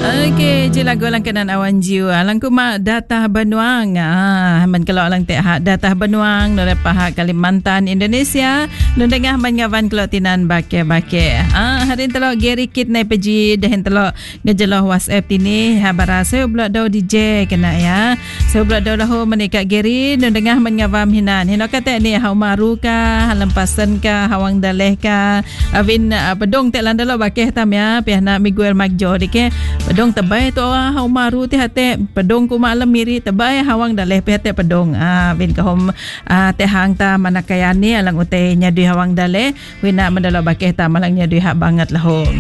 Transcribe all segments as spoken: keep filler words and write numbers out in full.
Okey, je lagu langkanan awan jiwa. Langku mak datah Benuang. Ah, man kalau lang te hak datah Benuang, no pahak Kalimantan, Indonesia. No dengah mangawan kalau tinan bake-bake. Ah, hari telo Gary Kit nai peji dah telo ngejelah WhatsApp ini. Ha barasa pula dau D J kena ya. So pula dau lahu menikah Gary no dengah mangawam hinan. Hino kata ni hau maru ka, halampasan ka, hawang daleh ka. Avin uh, pedong te landalo bakeh tam ya, pihak nak Miguel Magjo dike. Pedong tebai tu orang hau maru ti hate pedong ku malam miri tebai hawang daleh pihate pedong ah bin kahom ah te hang ta manakayani alang utai nyadui hawang daleh wina mendalo bakeh ta malang nyadui hak banget lah ho.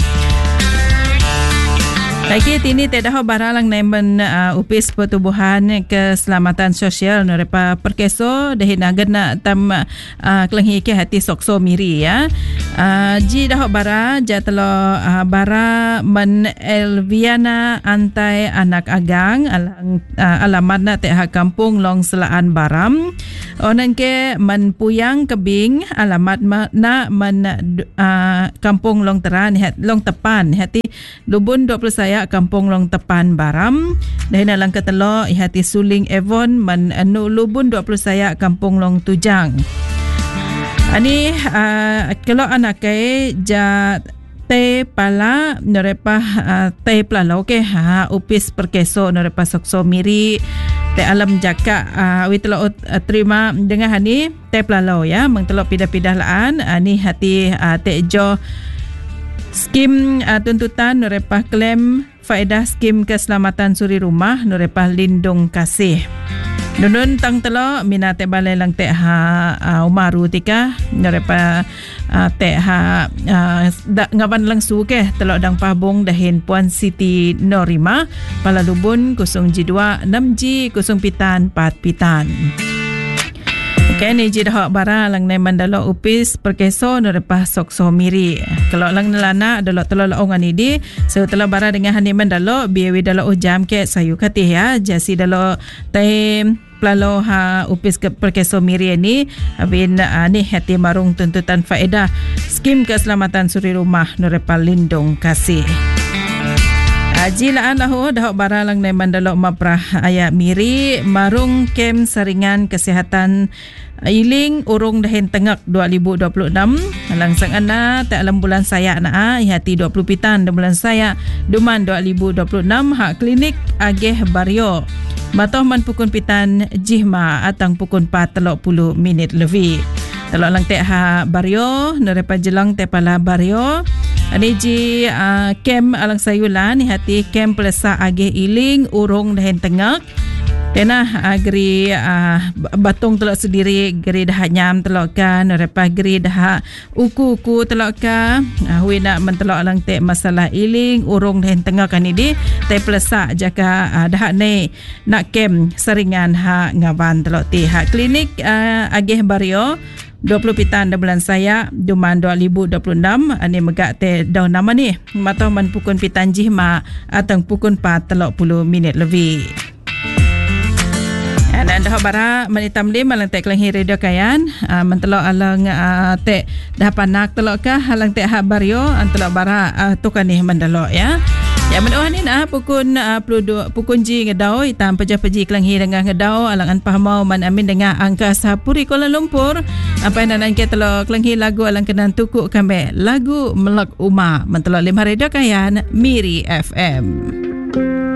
Lagi tini te dah baralang nemen uh, upis pertubuhan keselamatan sosial norepa perkeso dehi nagana tam uh, kelenghi ke hati sokso miri ya. Uh, ji dah bara jatlo uh, bara men Elviana antai anak agang alang uh, alamat na te ha kampung Long Selaan Baram. Onan ke men Puyang Kebing alamat ma, na men uh, kampung Long Teran hat Long Tepan hati Lubun dua puluh saya kampung Long Tepan Baram. Dan alang ketelo hati Suling Evon men anu Lubun dua puluh saya kampung Long Tujang. Ani uh, kalau anak ke ja te pala norepa uh, te pala okey ha upis perkeso norepa sokso miri te alam jaka uh, wi telo uh, terima dengan hani te pala ya meng telo pidah-pidah laan ani hati uh, te jo skim uh, tuntutan norepa klaim faedah skim keselamatan suri rumah norepa lindung kasih. Nunun tang telo minate balai lang te ha uh, umaru tika norepa uh, te ha uh, da, ngawan lang suke telo dang pabong dahin Puan Siti Norima pala Lubun kusung G dua enam G kusung pitan pat pitan. Okay, ni je dah bara lang nai mandalo upis perkeso norepa sokso miri. Kalau lang nalana dalo telo laong ani di so telo bara dengan hani mandalo biawi dalo ujam ke sayu katih ya jasi dalo time plalo ha upis ke perkeso miri ni abin uh, ni hati marung tuntutan faedah skim keselamatan suri rumah norepa lindung kasih. Haji laan lahu dah bara lang nai mandalo maprah aya miri marung kem saringan kesihatan Iling urung dahin tengak dua ribu dua puluh enam langsang ana tak dalam bulan saya na hati dua puluh pitan dalam bulan saya duman dua ribu dua puluh enam hak klinik ageh Bario matoh man pukun pitan jihma atang pukun empat puluh minit lebih telok lang te ha Bario norepa jelang te pala Bario ani ji uh, kem alang sayulan hati kem pelesa ageh Iling urung dahin tengak Tena agri uh, batung telok sendiri geri dah nyam telok kan repa geri dah uku-uku telok ka uh, hui nak mentelok alang te masalah Iling urung dah tengah kan ini te plesak jaka uh, dah ne nak kem seringan ha ngawan telok ti ha klinik uh, ageh Bario dua puluh pitan dah bulan saya duman dua ribu dua puluh enam ani megak te daun nama ni matau man pukun pitan jihma atang pukun empat puluh minit lebih. Dan dah bara menitam lim alang tek langhi radio kayan uh, mentelok alang uh, tek dah panak telok ka alang tek hak Bario antelok bara uh, tukan ni mendelok ya. Ya menuah ni nah pukun uh, pukun ji ngedau hitam pejah-peji kelanghi dengan ngedau alang an pahmau man amin dengan angka Sapuri Kuala Lumpur apa yang nan ke telok kelanghi lagu alang kenan tukuk kambe lagu Melak Uma mentelok lim radio kayan Miri F M.